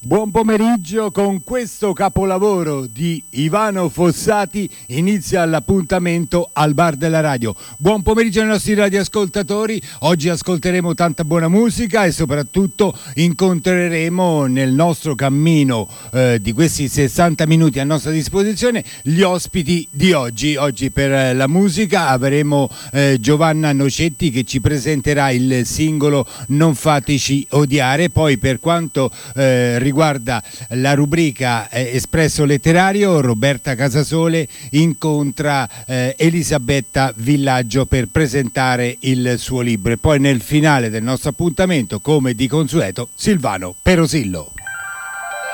Buon pomeriggio, con questo capolavoro di Ivano Fossati inizia l'appuntamento al Bar della Radio. Buon pomeriggio ai nostri radioascoltatori, oggi ascolteremo tanta buona musica e soprattutto incontreremo nel nostro cammino di questi 60 minuti a nostra disposizione gli ospiti di oggi. Oggi per la musica avremo Giovanna Nocetti che ci presenterà il singolo Non fateci odiare, poi per quanto riguarda la rubrica Espresso Letterario, Roberta Casasole incontra Elisabetta Villaggio per presentare il suo libro e poi nel finale del nostro appuntamento, come di consueto, Silvano Perosillo.